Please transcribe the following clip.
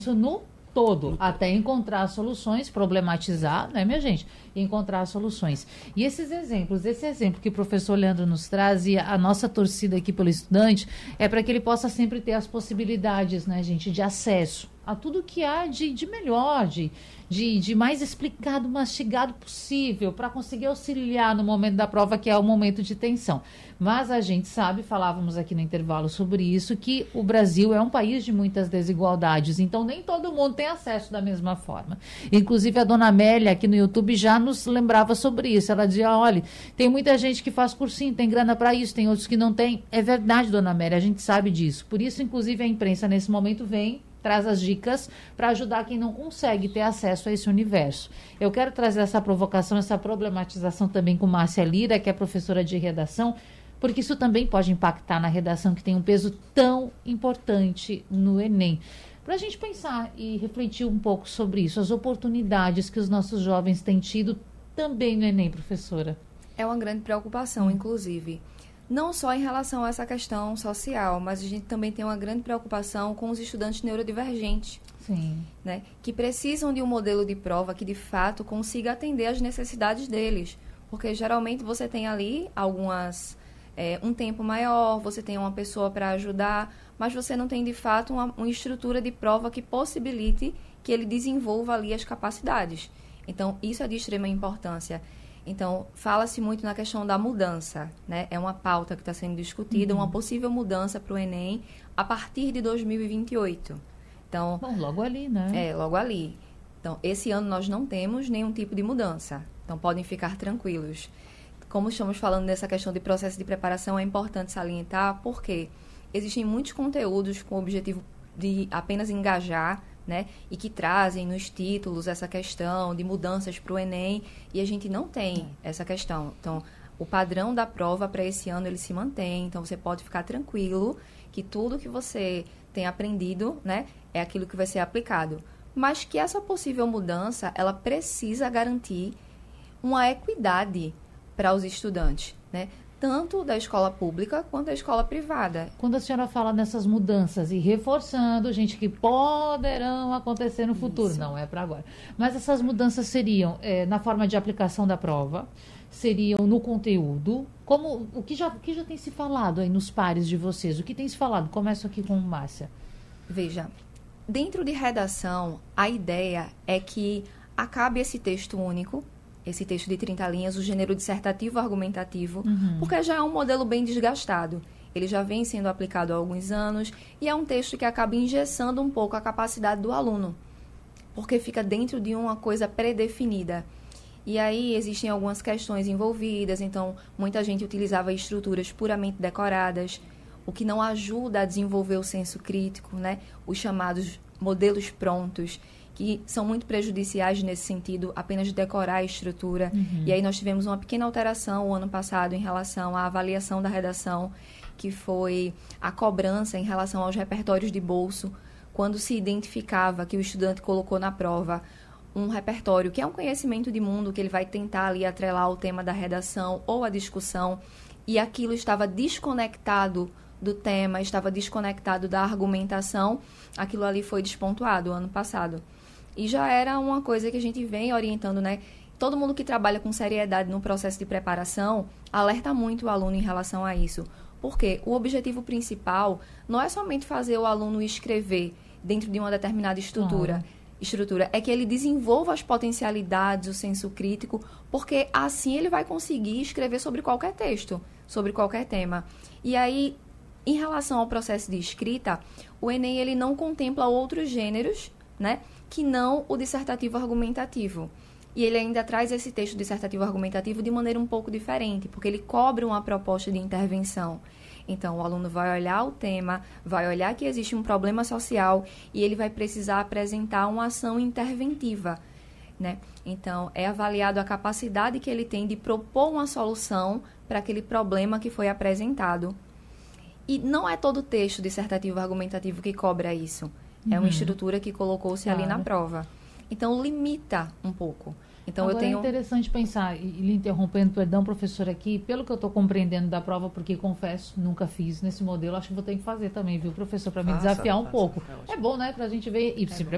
isso no todo, até encontrar soluções, problematizar, né, minha gente? E encontrar soluções. E esses exemplos, esse exemplo que o professor Leandro nos traz e a nossa torcida aqui pelo estudante é para que ele possa sempre ter as possibilidades, né, gente, de acesso a tudo que há de melhor, de mais explicado, mastigado possível, para conseguir auxiliar no momento da prova, que é o momento de tensão. Mas a gente sabe, falávamos aqui no intervalo sobre isso, que o Brasil é um país de muitas desigualdades, então nem todo mundo tem acesso da mesma forma. Inclusive a dona Amélia aqui no YouTube já nos lembrava sobre isso. Ela dizia, olha, tem muita gente que faz cursinho, tem grana para isso, tem outros que não tem. É verdade, dona Amélia, a gente sabe disso. Por isso, inclusive, a imprensa nesse momento traz as dicas para ajudar quem não consegue ter acesso a esse universo. Eu quero trazer essa provocação, essa problematização também com Márcia Lira, que é professora de redação, porque isso também pode impactar na redação, que tem um peso tão importante no Enem. Para a gente pensar e refletir um pouco sobre isso, as oportunidades que os nossos jovens têm tido também no Enem, professora. É uma grande preocupação, inclusive. Não só em relação a essa questão social, mas a gente também tem uma grande preocupação com os estudantes neurodivergentes. Sim. Né, que precisam de um modelo de prova que, de fato, consiga atender às necessidades deles. Porque, geralmente, você tem ali um tempo maior, você tem uma pessoa para ajudar, mas você não tem, de fato, uma estrutura de prova que possibilite que ele desenvolva ali as capacidades. Então, isso é de extrema importância. Então, fala-se muito na questão da mudança, né? É uma pauta que está sendo discutida, uma possível mudança para o Enem a partir de 2028. Então, bom, logo ali, né? Logo ali. Então, esse ano nós não temos nenhum tipo de mudança. Então, podem ficar tranquilos. Como estamos falando dessa questão de processo de preparação, é importante salientar porque existem muitos conteúdos com o objetivo de apenas engajar, né, e que trazem nos títulos essa questão de mudanças para o Enem, e a gente não tem essa questão. Então, o padrão da prova para esse ano, ele se mantém, então você pode ficar tranquilo que tudo que você tem aprendido, né, é aquilo que vai ser aplicado. Mas que essa possível mudança, ela precisa garantir uma equidade para os estudantes, né, tanto da escola pública quanto da escola privada. Quando a senhora fala nessas mudanças e reforçando, gente, que poderão acontecer no futuro, Isso. Não é para agora. Mas essas mudanças seriam na forma de aplicação da prova, seriam no conteúdo, como o que já tem se falado aí nos pares de vocês, o que tem se falado? Começo aqui com Márcia. Veja, dentro de redação, a ideia é que acabe esse texto único, esse texto de 30 linhas, o gênero dissertativo argumentativo, porque já é um modelo bem desgastado. Ele já vem sendo aplicado há alguns anos e é um texto que acaba engessando um pouco a capacidade do aluno, porque fica dentro de uma coisa pré-definida. E aí existem algumas questões envolvidas, então muita gente utilizava estruturas puramente decoradas, o que não ajuda a desenvolver o senso crítico, né? Os chamados modelos prontos, que são muito prejudiciais nesse sentido, apenas decorar a estrutura. E aí nós tivemos uma pequena alteração o ano passado em relação à avaliação da redação, que foi a cobrança em relação aos repertórios de bolso, quando se identificava que o estudante colocou na prova um repertório, que é um conhecimento de mundo, que ele vai tentar ali atrelar o tema da redação ou a discussão, e aquilo estava desconectado do tema, estava desconectado da argumentação, aquilo ali foi despontuado ano passado. E já era uma coisa que a gente vem orientando, né? Todo mundo que trabalha com seriedade no processo de preparação alerta muito o aluno em relação a isso. Porque o objetivo principal não é somente fazer o aluno escrever dentro de uma determinada estrutura, é que ele desenvolva as potencialidades, o senso crítico, porque assim ele vai conseguir escrever sobre qualquer texto, sobre qualquer tema. E aí, em relação ao processo de escrita, o Enem ele não contempla outros gêneros, né, que não o dissertativo argumentativo. E ele ainda traz esse texto dissertativo argumentativo de maneira um pouco diferente, porque ele cobre uma proposta de intervenção. Então, o aluno vai olhar o tema, vai olhar que existe um problema social e ele vai precisar apresentar uma ação interventiva, né? Então, é avaliado a capacidade que ele tem de propor uma solução para aquele problema que foi apresentado. E não é todo texto dissertativo argumentativo que cobra isso. É uma estrutura que colocou-se ali na prova. Então, limita um pouco. Então, agora é interessante pensar, e lhe interrompendo, perdão, professor, aqui, pelo que eu estou compreendendo da prova, porque confesso, nunca fiz nesse modelo, acho que vou ter que fazer também, viu, professor, para me desafiar um pouco. É bom, né, para a gente ver e se preparar.